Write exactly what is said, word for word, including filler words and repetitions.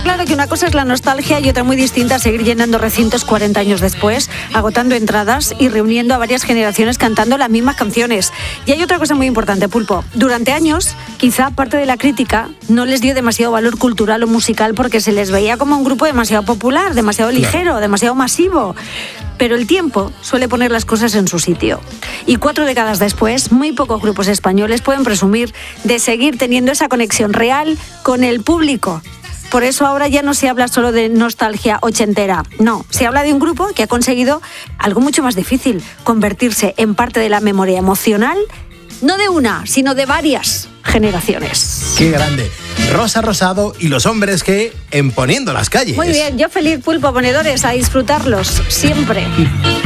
claro que una cosa es la nostalgia y otra muy distinta seguir llenando recintos cuarenta años después, agotando entradas y reuniendo a varias generaciones cantando las mismas canciones. Y hay otra cosa muy importante, Pulpo. Durante años, quizá parte de la crítica no les dio demasiado valor cultural o musical porque se les veía como un grupo demasiado popular, demasiado ligero, claro, demasiado masivo. Pero el tiempo suele poner las cosas en su sitio. Y cuatro décadas después, muy pocos grupos españoles pueden presumir de seguir teniendo esa conexión real con el público. Por eso ahora ya no se habla solo de nostalgia ochentera. No, se habla de un grupo que ha conseguido algo mucho más difícil, convertirse en parte de la memoria emocional, no de una, sino de varias generaciones. ¡Qué grande! Rosa Rosado y los hombres que en Poniendo las calles. Muy bien, yo feliz, Pulpo, ponedores, a disfrutarlos siempre.